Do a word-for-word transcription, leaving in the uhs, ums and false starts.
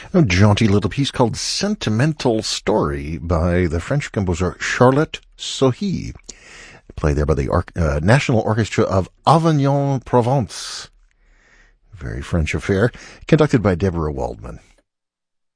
A jaunty little piece called Sentimental Story by the French composer Charlotte Sohi. Played there by the Or- uh, National Orchestra of Avignon, Provence. Very French affair. Conducted by Deborah Waldman.